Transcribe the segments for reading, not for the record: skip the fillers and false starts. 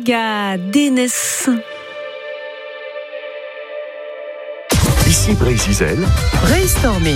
ga Dennis. Ici Brésil. Brainstorming.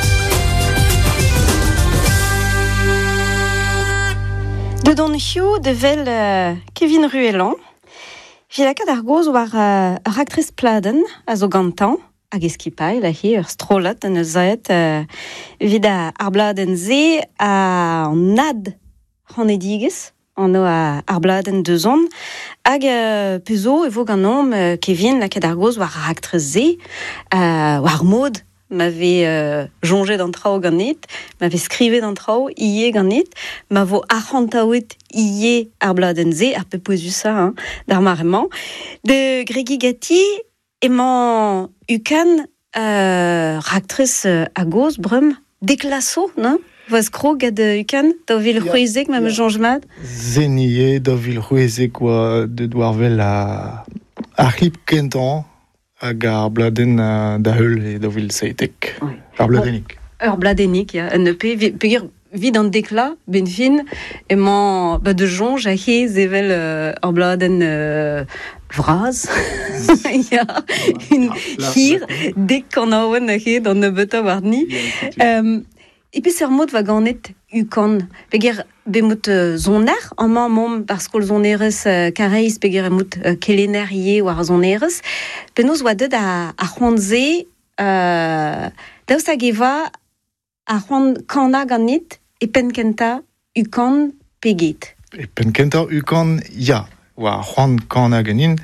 De Don Hugh de vel Kevin Ruellan. Vilaka d'argoz war ar actrice pladen a zo gantan, hag eskipai, la hi ur strolet an eus zaet vid ar bladen ze a nad c'hanediges, an o ar bladen deuzon, hag pezo e vo ganom Kevin laka d'argoz war ar actrice ze, war mod, m'avait jongé d'an trao ganit, m'avait skrivé d'an trao, ie ganit, m'avo archantaouet ie ar bladen ze, ar pe poezusa, d'ar marement. De Gregi Gatti, emañ ukan actrice a goz, brum, deklaso, non? Vaz kro gad ukan, da vil c'houezek, ma me jonge mad? Zenie, da vil c'houezek oa de doarvel a hip kentan, hag ar bladen da heul e da vil seitek. Ar bladenik. Ur bladenik, ya. Un EP, peogwir vid an dekla, ben fin, emañ de jonge a he zevel ur bladen vraz. Ya, un hir, dek kan aouen a he d'an nebeutañ war ni. Epez ur mod va ganet ukan. Peogwir bemmout zoner, amañ mom parce kol zonerez kareiz peogwir emmout kelener ie war zonerez. Penaos oa deud a c'hoantze daoust hag eva a c'hoant kana ganit e penkenta ukan peget. E penkenta ukan, ya, oa c'hoant kana ganin.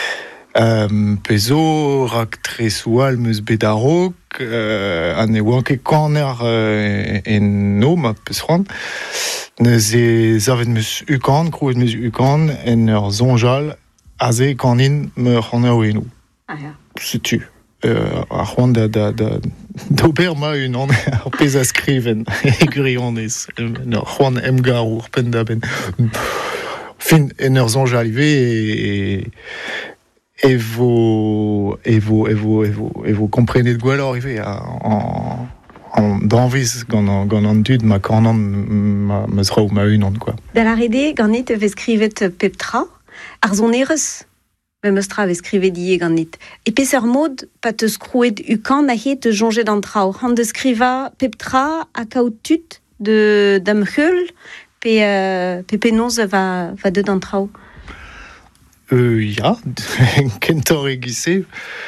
Pezo rak tresoual meus bedarok, an e oan ket kaner en no, ma peus c'hoant. Neus e zavet meus ukan, krouet meus ukan, en ur zonjal, a ze kanin me c'hoant oenou. Ah ya. Setu. Ar c'hoant d'ober ma unan ar pez a skriven e gurionez. Ur c'hoant emgar ur pen da ben. Fin, en ur zonjal ive e vo komprenet gwellor ive an danviz gant an dud ma kanan ma zraou ma unan, quoi. Da la rede ganit vez skrivet peptra, ar zonerez. Memestra vez skrivet ie ganit. E pez ur mod pat eus krouet ukan a he te jonge d'an trao. Han de skriva peptra a kaout tut d'am c'heul pe penons va deud an trao. Ya, kentor e gise.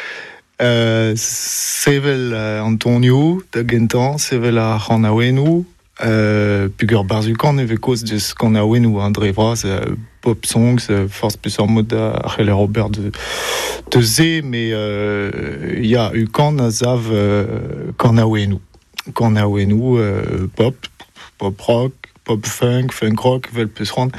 Sevel Antonio da gentan, sevel a c'hanaouenou, pugur barzukan eve koz deus c'hanaouenou an dre vraz, pop songs, force peus ar mod a c'hell Robert de ze, me ya, ukan a zav c'hanaouenou. C'hanaouenou, pop rock, pop funk rock, vel peus c'hoant.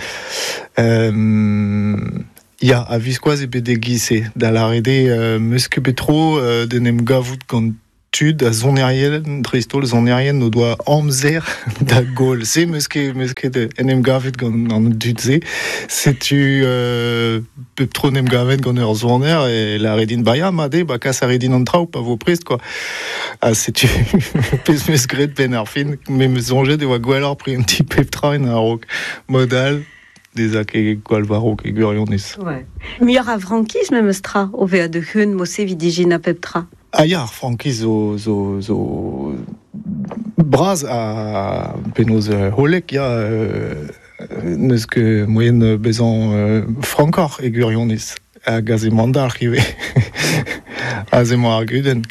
Ya, a viskoaz ebe de gise. Da la rede meus ket betro den em gavout gant tud a zonerien, tristol zonerien no doa amzer da gol. Se meus ket en em gavet gant an dud ze, setu betro nem gavet gant ur zoner e la redin baya ma de, kas a redin an trao pa vo prest, quoi. Setu pez meus gret ben ar fin, me meus zonje de oa gwellor pri un ti peptra en a rok modal. Des a ket gwalvarok e gurionez. Ouais. Muioc'h a frankiz memestra o vez a de c'heun mosse vidijin a peptra. Ah ya, frankiz zo braz a penoz holek, ya, neus ket moyen bezan frankor e gurionez. A gaz e mandar kive. A zemmoa ar guden.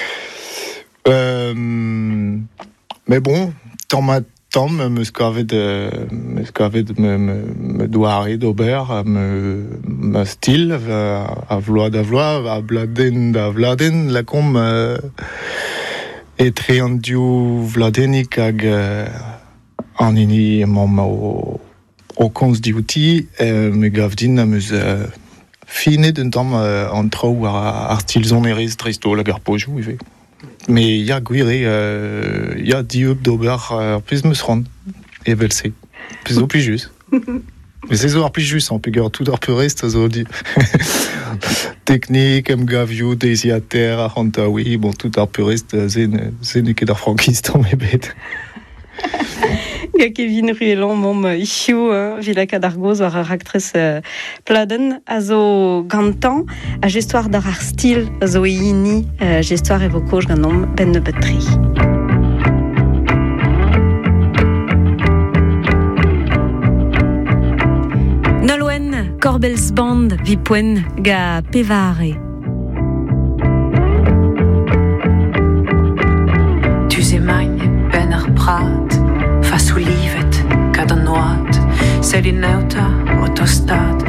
Mais bon, Tom meus kavet me douare d'ober me stil a vload a bladen da vladen lakom etre an diou vladenik hag an ini emañ o komz diouti me gav din a meus finet un tamm an trao ar stil zonerez tristol hag ar pojou ive. Mais ya gwire, ya diop d'ober plus meus c'hoant, e vel se. Plus o plus just. Mais c'est zo ar plus just, peogwir tout ar peurest, zo di. Teknik, em gavioù, deizi a ter, a c'hantaoui, bon, tout ar peurest, zen ket ar frankistan ebet. ga Kevin Ruellan mom ichio Vilaka d'Argoz war ar actrice pladen a zo gantan a gestoir d'ar stil a zo ini gestoir evokoj gant nom ben ne betri. Nolwen Corbels Band vipoen ga pevare. Tu emagne ben ar prat, fa sou livet kad an noat, selineuta o tostad.